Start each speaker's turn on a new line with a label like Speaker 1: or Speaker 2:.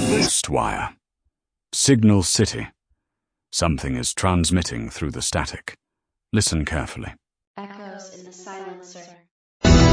Speaker 1: Ghost wire. Signal City. Something is transmitting through the static. Listen carefully.
Speaker 2: Echoes in the silencer.